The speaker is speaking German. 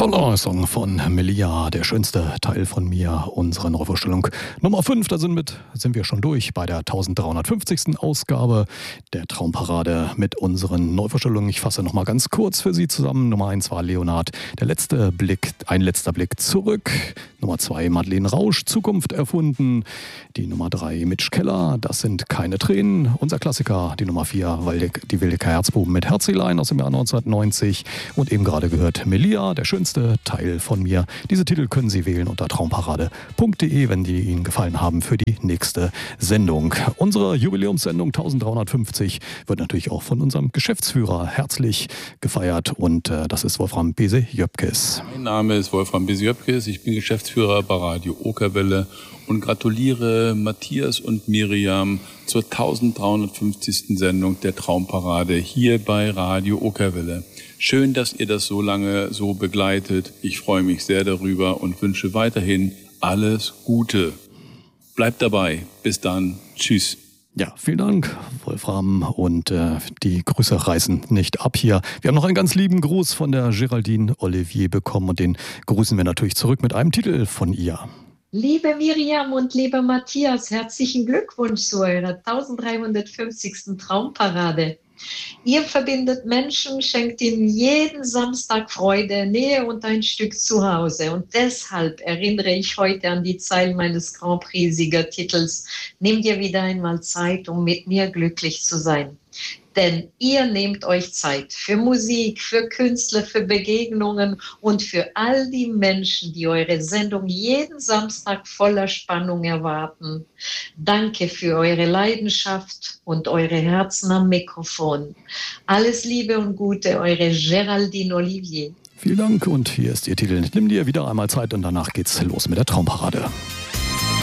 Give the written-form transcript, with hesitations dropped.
Song von Melia, der schönste Teil von mir, unsere Neuvorstellung Nummer 5. Da sind wir schon durch bei der 1350. Ausgabe der Traumparade mit unseren Neuvorstellungen. Ich fasse nochmal ganz kurz für Sie zusammen. Nummer 1 war Leonhard, ein letzter Blick zurück. Nummer 2 Madeleine Rausch, Zukunft erfunden. Die Nummer 3 Mitch Keller, das sind keine Tränen. Unser Klassiker, die Nummer 4, die Wildecker Herzbuben mit Herzilein aus dem Jahr 1990. Und eben gerade gehört Melia, der schönste Teil von mir. Diese Titel können Sie wählen unter traumparade.de, wenn die Ihnen gefallen haben, für die nächste Sendung. Unsere Jubiläumssendung 1350 wird natürlich auch von unserem Geschäftsführer herzlich gefeiert und das ist Wolfram Bese-Jöpkes. Mein Name ist Wolfram Bese-Jöpkes, ich bin Geschäftsführer bei Radio Okerwelle und gratuliere Matthias und Miriam zur 1350. Sendung der Traumparade hier bei Radio Okerwelle. Schön, dass ihr das so lange so begleitet. Ich freue mich sehr darüber und wünsche weiterhin alles Gute. Bleibt dabei. Bis dann. Tschüss. Ja, vielen Dank, Wolfram. Und die Grüße reißen nicht ab hier. Wir haben noch einen ganz lieben Gruß von der Geraldine Olivier bekommen und den grüßen wir natürlich zurück mit einem Titel von ihr. Liebe Miriam und lieber Matthias, herzlichen Glückwunsch zu eurer 1350. Traumparade. Ihr verbindet Menschen, schenkt ihnen jeden Samstag Freude, Nähe und ein Stück Zuhause. Und deshalb erinnere ich heute an die Zeilen meines Grand Prix-Siegertitels. Nimm dir wieder einmal Zeit, um mit mir glücklich zu sein. Denn ihr nehmt euch Zeit für Musik, für Künstler, für Begegnungen und für all die Menschen, die eure Sendung jeden Samstag voller Spannung erwarten. Danke für eure Leidenschaft und eure Herzen am Mikrofon. Alles Liebe und Gute, eure Geraldine Olivier. Vielen Dank und hier ist Ihr Titel. Nimm dir wieder einmal Zeit und danach geht's los mit der Traumparade.